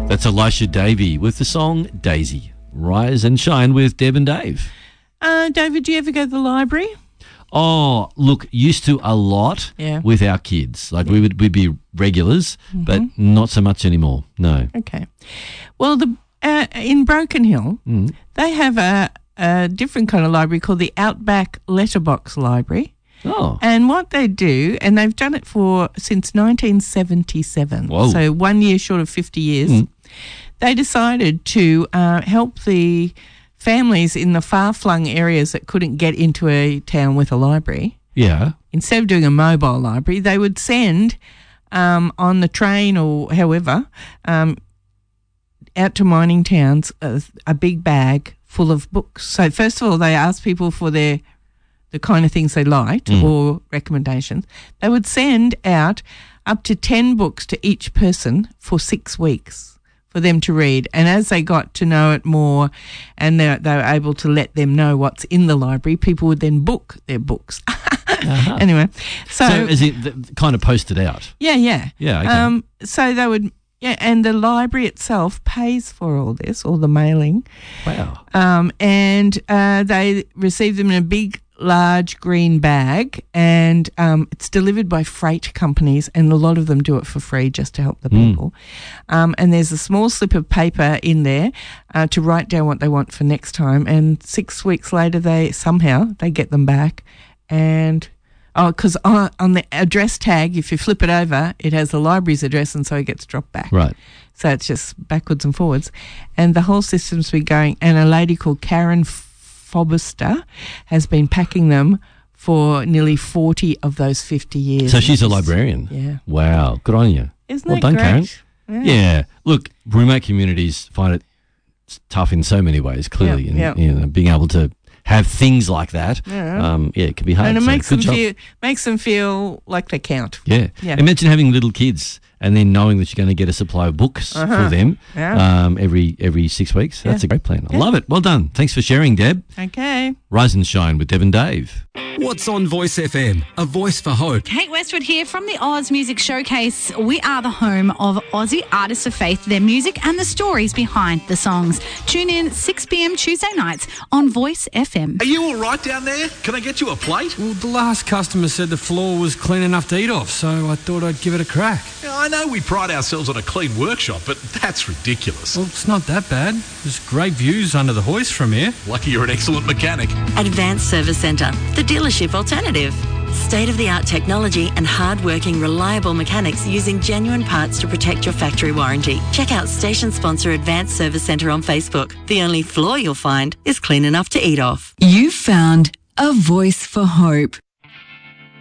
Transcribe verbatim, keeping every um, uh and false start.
That's Elisha Davey with the song Daisy. Rise and shine with Deb and Dave. Uh, David, do you ever go to the library? Oh, look, used to a lot Yeah. with our kids. Like Yeah. we would we'd be regulars, Mm-hmm. but not so much anymore. No. Okay. Well, the uh, in Broken Hill, Mm. they have a, a different kind of library called the Outback Letterbox Library. Oh. And what they do, and they've done it for since nineteen seventy-seven, Whoa. so one year short of fifty years, Mm. they decided to uh, help the families in the far-flung areas that couldn't get into a town with a library. Yeah. Instead of doing a mobile library, they would send um, on the train or however um, out to mining towns a, a big bag full of books. So first of all, they asked people for their the kind of things they liked Mm. or recommendations. They would send out up to ten books to each person for six weeks for them to read. And as they got to know it more and they, they were able to let them know what's in the library, people would then book their books. Uh-huh. Anyway, so, So is it th- kind of posted out? yeah, yeah. Yeah, okay. Um, so they would, yeah, and the library itself pays for all this, all the mailing. Wow. Um, and uh, they receive them in a big, large green bag, and um, it's delivered by freight companies, and a lot of them do it for free just to help the Mm. people. Um, and there's a small slip of paper in there uh, to write down what they want for next time. And six weeks later, they somehow they get them back, and oh, because on, on the address tag, if you flip it over, it has the library's address, and so it gets dropped back. Right. So it's just backwards and forwards. And the whole system's been going, and a lady called Karen Fobister has been packing them for nearly forty of those fifty years. So she's a librarian. Yeah. Wow. Good on you. Isn't well that done, great? Karen. Yeah. Yeah. Look, remote communities find it tough in so many ways, clearly. Yeah, and, yeah. You know, being able to have things like that, Yeah. um, yeah, it can be hard. And it So makes good them job. feel makes them feel like they count. Yeah. Yeah. Imagine having little kids and then knowing that you're going to get a supply of books Uh-huh. for them Yeah. um, every every six weeks. That's Yeah. a great plan. I Yeah. love it. Well done. Thanks for sharing, Deb. Okay. Rise and shine with Deb and Dave. What's on Voice F M? A voice for hope. Kate Westwood here from the Oz Music Showcase. We are the home of Aussie artists of faith, their music and the stories behind the songs. Tune in six p.m. Tuesday nights on Voice F M. Are you all right down there? Can I get you a plate? Well, the last customer said the floor was clean enough to eat off, so I thought I'd give it a crack. Yeah, I know we pride ourselves on a clean workshop, but that's ridiculous. Well, it's not that bad. There's great views under the hoist from here. Lucky you're an excellent mechanic. Advanced Service Centre, the dealership alternative. State-of-the-art technology and hard-working, reliable mechanics using genuine parts to protect your factory warranty. Check out station sponsor Advanced Service Centre on Facebook. The only floor you'll find is clean enough to eat off. You found a voice for hope.